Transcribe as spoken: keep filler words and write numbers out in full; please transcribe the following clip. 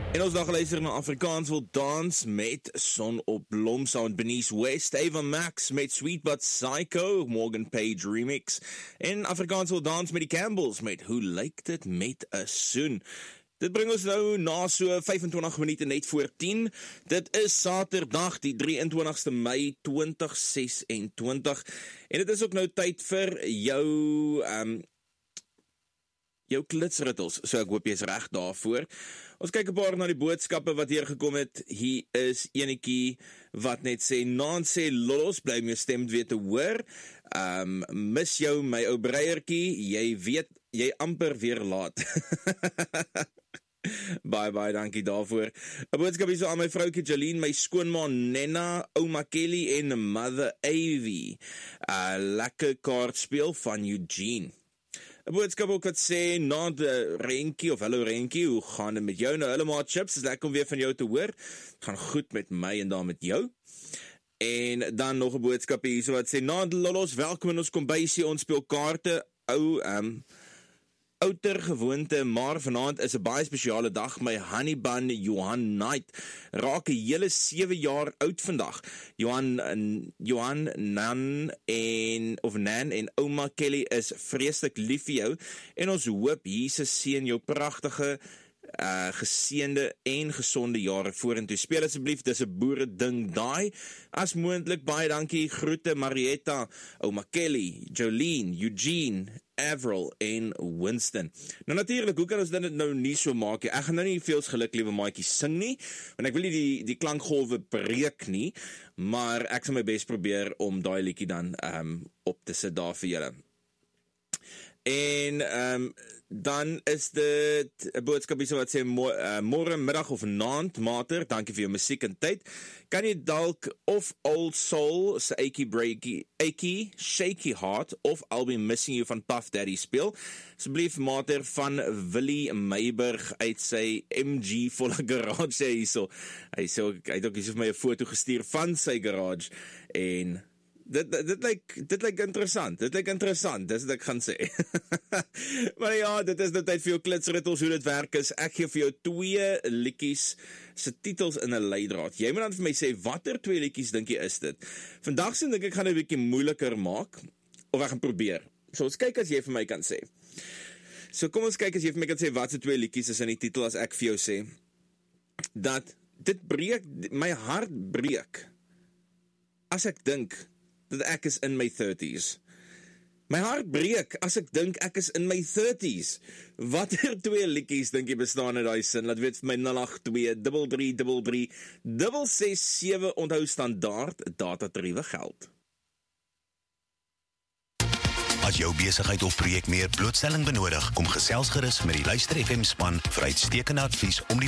En ons dag luister na Afrikaans wil dans met Son op Blom saam met Bernice West, Ava Max met Sweet But Psycho, Morgan Page remix, en Afrikaans wil dans met die Campbells met Hoe lyk dit met 'n soen? Dit bring ons nou na so vyfentwintig minute net voor tien. Dit is Saterdag die drieëntwintigste Mei twintig sesentwintig en dit is ook nou tyd vir jou um, jou klitsrittels, so ek hoop jy is reg daarvoor. Ons kyk 'n paar na die boodskappe wat hier gekom het. Hier is enetjie wat net sê, Naan sê los, bly my stem weer te hoor. Um, mis jou my ou breiertjie, jy weet, jy amper weer laat. Bye bye, dankie daarvoor. 'n Boodskap hier so aan my vroukie Jolene, my skoonma Nenna, ouma Kelly en mother Avie. Uh, lekker kaart speel van Eugene. 'n Boodskap ook wat sê, na de Renkie, of hallo Renkie, hoe gaan dit met jou nou? Hulle maar chips, is lekker om weer van jou te hoor. Gaan goed met my en dan met jou. En dan nog 'n boodskap hier so wat sê, na de Lollos, welkom in ons kombuisie, ons speel kaarte, ou, um, outer gewoonte, maar vanaand is 'n baie spesiale dag. My honeybun Johan Knight raak 'n hele sewe jaar oud vandag. Johan en Johan Nan en of Nan en ouma Kelly is vreeslik lief vir jou en ons hoop Jesus seën jou pragtige Uh, geseënde en gesonde jare vorentoe. Speel asseblief, dis 'n boere ding daai. As moontlik, baie dankie, groete Marietta, ouma Kelly, Jolene, Eugene, Avril en Winston. Nou natuurlik, hoe kan ons dit nou nie so maak nie? Ek gaan nou nie veels geluk liewe maatjie sing nie, want ek wil nie die, die klankgolwe breek nie, maar ek sal my bes probeer om daai liedjie dan um, op te sit daar vir julle. En um, dan is dit 'n boodskap hier wat sê, mo uh, môre middag of naand, mater, dankie vir jou musiek en tyd. Kan jy dalk of Old Soul se Achy Breaky, Achy Shaky Heart of I'll Be Missing You van Puff Daddy speel? Asseblief mater, van Willie Meiburg uit sy M G volle garage sê hierso. Hy sê ook, hy het ook hier vir my 'n foto gestuur van sy garage en Dit, dit, dit lyk, dit lyk interessant, dit lyk interessant, dis wat ek gaan sê. Maar ja, dit is nou tyd vir jou klitsrittels, hoe dit werk is, ek gee vir jou twee liedjies se titels in 'n leidraad. Jy moet dan vir my sê, watter twee liedjies dink jy is dit? Vandag sien dink ek gaan 'n bietjie moeiliker maak, of ek gaan probeer. So ons kyk as jy vir my kan sê. So kom ons kyk as jy vir my kan sê, wat se twee liedjies is in die titel as ek vir jou sê, dat dit breek, my hart breek, as ek dink, dat ek is in my thirties. My hart breek as ek dink ek is in my thirties. Watter twee liedjies dink jy bestaan in daai sin? Laat weet vir my nul agt twee drie drie drie drie ses ses sewe, onthou standaard datatariewe geld. As jou besigheid of projek meer blootstelling benodig, kom gesels gerus met die Luister F M span vir uitstekende advies om die